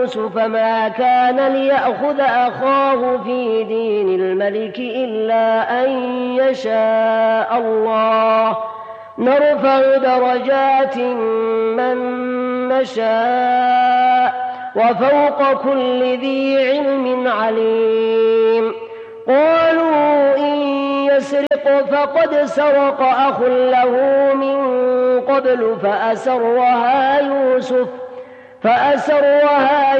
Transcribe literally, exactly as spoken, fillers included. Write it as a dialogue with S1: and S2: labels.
S1: يوسف ما كان ليأخذ أخاه في دين الملك إلا أن يشاء الله نرفع درجات من نشاء وفوق كل ذي علم عليم. قالوا إن يسرق فقد سرق أخ له من قبل فأسرها يوسف فأسرها